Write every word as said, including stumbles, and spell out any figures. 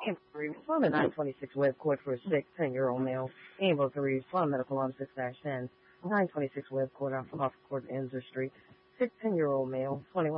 Inquiry from the nine twenty-six Web Court for a sick ten-year-old male able to read from medical on six ten. nine twenty-six Web Court off of Court Enzer Street. Sick ten-year-old male, twenty-one.